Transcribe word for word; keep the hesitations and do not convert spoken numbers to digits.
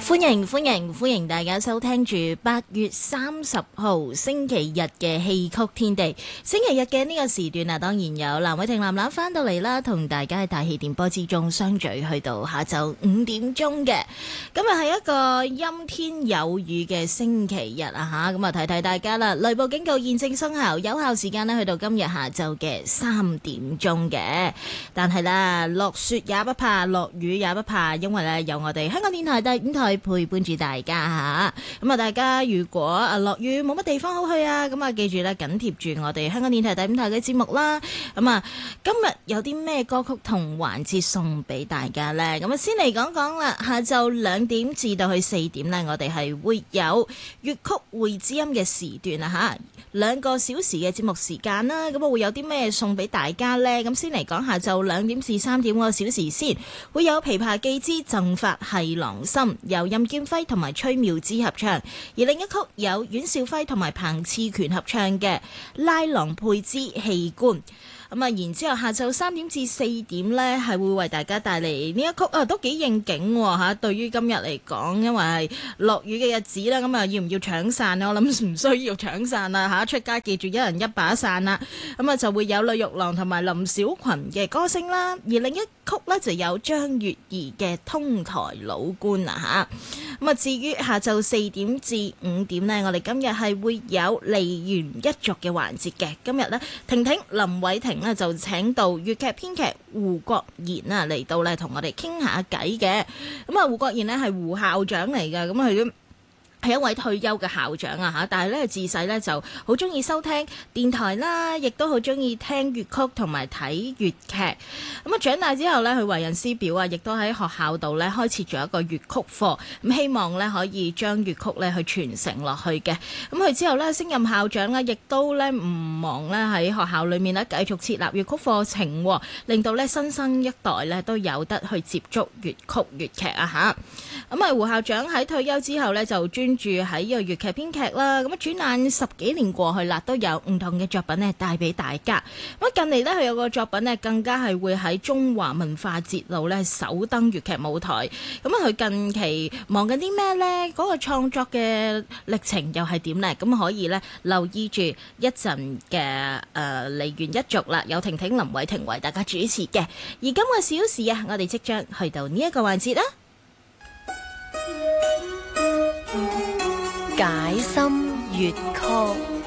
歡迎歡迎歡迎大家收聽住八月三十號星期日嘅戲曲天地。星期日嘅呢個時段啊，當然有藍偉霆藍藍翻到嚟啦，同大家喺大氣電波之中相聚，去到下晝五點鐘嘅。今日係一個陰天有雨嘅星期日啊吓，咁啊提提大家啦，雷暴警告現正生效，有效時間呢去到今日下晝嘅三點鐘嘅。但係啦，落雪也不怕，落雨也不怕，因為咧有我哋香港電台第五台陪伴住大家吓，咁啊大家如果啊落雨冇乜地方好去啊，咁啊記住咧緊貼住我哋香港電台第五台嘅節目啦。咁啊今日有啲咩歌曲同環節送俾大家呢？咁啊先嚟講講啦，下晝兩點至到去四點呢，我哋係會有粵曲會知音嘅時段啊吓，兩個小時嘅節目時間啦。咁啊會有啲咩送俾大家呢？咁先嚟講下晝兩點至三點個小時先，會有琵琶記之贈發係郎心，由任劍輝同埋崔妙芝合唱，而另一曲有阮兆輝同埋彭熾權合唱嘅拉郎配之戲官。咁啊，然之後下晝三點至四點呢，係會為大家帶嚟呢一曲啊，都幾應景喎嚇。對於今日嚟講，因為係落雨嘅日子啦，咁啊要唔要搶傘呢？我諗唔需要搶傘啦嚇，出街記住一人一把傘啦。咁啊就會有呂玉郎同埋林小群嘅歌聲啦，而另一曲呢，就有張月兒嘅通台老官啊嚇。咁啊至於下晝四點至五點呢，我哋今日係會有梨園一族嘅環節嘅。今日呢，婷婷林偉霆就請到粵劇編劇胡國賢啊嚟到咧同我哋傾下偈嘅。咁啊胡國賢呢係胡校長嚟嘅，咁佢都係一位退休嘅校長啊吓，但係咧自細咧就好中意收聽電台啦，亦都好中意聽粵曲同埋睇粵劇。咁啊長大之後咧，佢為人師表啊，亦都喺學校度咧開設咗一個粵曲課，咁希望咧可以將粵曲咧去傳承落去嘅。咁佢之後咧升任校長咧，亦都咧唔忘咧喺學校裏面咧繼續設立粵曲課程，令到咧新生一代咧都有得去接觸粵曲粵劇啊吓。咁啊胡校長喺退休之後咧就專住喺呢個粵劇編劇啦，咁啊轉眼十幾年過去啦，都有唔同嘅作品咧帶俾大家。咁近嚟咧佢有個作品咧更加係會喺中華文化節度咧首登粵劇舞台。咁啊佢近期忙緊啲咩咧？嗰個創作嘅歷程又係點咧？咁可以咧留意住一陣嘅誒梨園一族啦，有婷婷林偉霆為大家主持嘅。而今個小時啊，我哋即將去到呢一個環節啦。 解心粵曲。